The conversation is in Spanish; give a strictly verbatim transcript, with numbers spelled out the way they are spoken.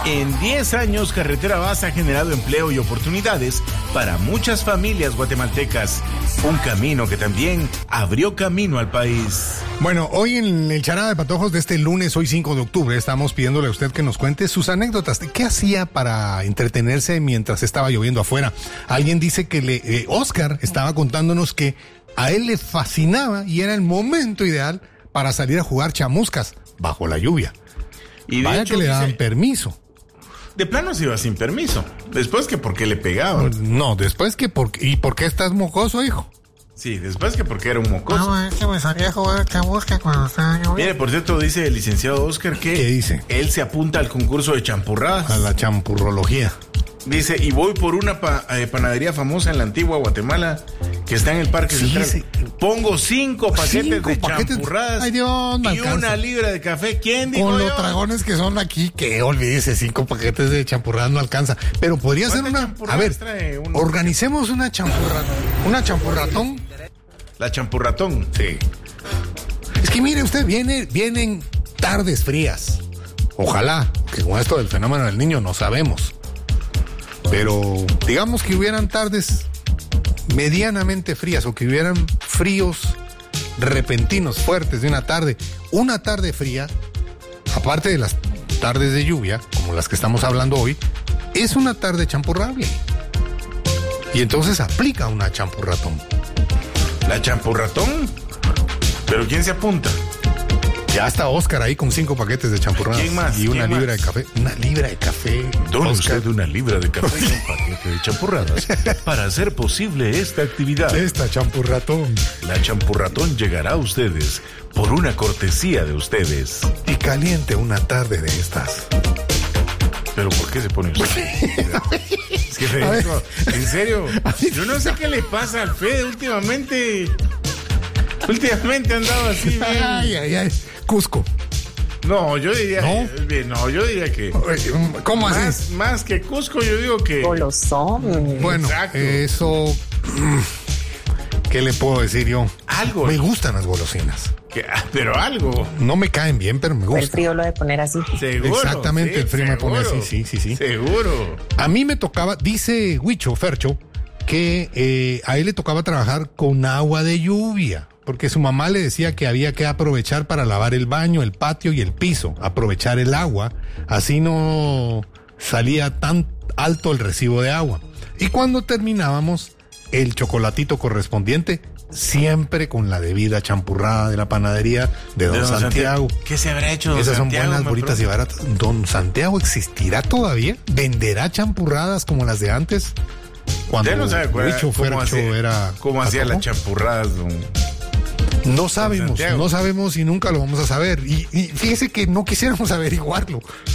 En diez años, Carretera Vaz ha generado empleo y oportunidades para muchas familias guatemaltecas. Un camino que también abrió camino al país. Bueno, hoy en el Charada de Patojos de este lunes, hoy cinco de octubre, estamos pidiéndole a usted que nos cuente sus anécdotas. ¿Qué hacía para entretenerse mientras estaba lloviendo afuera? Alguien dice que le, eh, Oscar estaba contándonos que a él le fascinaba y era el momento ideal para salir a jugar chamuscas bajo la lluvia. Y Vaya hecho, que le daban dice... permiso. De plano se iba sin permiso. Después que porque le pegaban. No, después que porque... ¿Y por qué estás mocoso, hijo? Sí, después que porque era un mocoso. No, es que me salía a jugar chamusca cuando estaba lloviendo. Mire, por cierto, dice el licenciado Oscar que... ¿Qué dice? Él se apunta al concurso de champurradas. A la champurrología. Dice, y voy por una pa, eh, panadería famosa en la antigua Guatemala, que está en el Parque sí, Central. Sí. Pongo cinco paquetes cinco de paquetes. champurradas. Ay, Dios, y alcanza. Una libra de café. ¿Quién dijo Con yo? los dragones que son aquí, que olvídese, cinco paquetes de champurradas no alcanza. Pero podría ser una... A ver, un... organicemos una champurra... Una champurratón. La champurratón. Sí. Es que mire, usted viene, vienen tardes frías. Ojalá, que con esto del fenómeno del niño no sabemos. Pero digamos que hubieran tardes medianamente frías o que hubieran fríos repentinos, fuertes de una tarde. Una tarde fría, aparte de las tardes de lluvia, como las que estamos hablando hoy, es una tarde champurrable. Y entonces aplica una champurratón. ¿La champurratón? ¿Pero quién se apunta? Ya está Oscar ahí con cinco paquetes de champurradas. ¿Quién más? Y una ¿Quién libra más? de café. Una libra de café. Done usted una libra de café y un paquete de champurradas para hacer posible esta actividad. Esta champurratón. La champurratón llegará a ustedes por una cortesía de ustedes. Y caliente una tarde de estas. ¿Pero por qué se pone usted? Es que Federico, en serio, yo no sé qué le pasa al Fede últimamente. Últimamente ha andado así bien. Ay, ay, ay. Cusco. No, yo diría. ¿No? Bien, no, yo diría que. ¿Cómo más, así? Más que Cusco, yo digo que. Golosón. Bueno, exacto. Eso. ¿Qué le puedo decir yo? Algo. Me gustan las golosinas. Que, pero algo. No me caen bien, pero me gustan. El frío lo de poner así. Seguro. Exactamente, sí, el frío seguro, me pone así, sí, sí, sí. Seguro. A mí me tocaba, dice Huicho Fercho, que eh, a él le tocaba trabajar con agua de lluvia, porque su mamá le decía que había que aprovechar para lavar el baño, el patio y el piso, aprovechar el agua, así no salía tan alto el recibo de agua. Y cuando terminábamos, el chocolatito correspondiente, siempre con la debida champurrada de la panadería de Don, de don Santiago. Santiago. ¿Qué se habrá hecho Don Esas Santiago? Son buenas, bonitas y baratas. ¿Don Santiago existirá todavía? ¿Venderá champurradas como las de antes? Cuando no sabe cuál, Huicho Fercho era... ¿Cómo hacía las champurradas, don? No sabemos, no sabemos y nunca lo vamos a saber. Y, y fíjese que no quisiéramos averiguarlo.